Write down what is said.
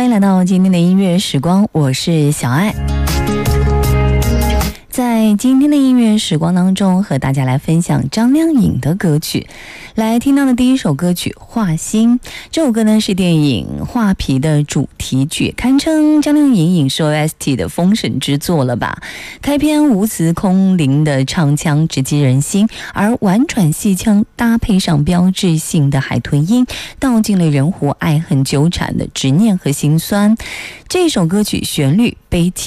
迎来到今天的音乐时光，我是小爱。在今天的音乐时光当中，和大家来分享张靓颖的歌曲。来听到的第一首歌曲《画心》，这首歌呢是电影《画皮》的主题曲，堪称张靓颖影视 OST 的封神之作了吧。开篇无词空灵的唱腔直击人心，而婉转戏腔搭配上标志性的海豚音，道尽了人活爱恨纠缠的执念和心酸。这首歌曲旋律悲戚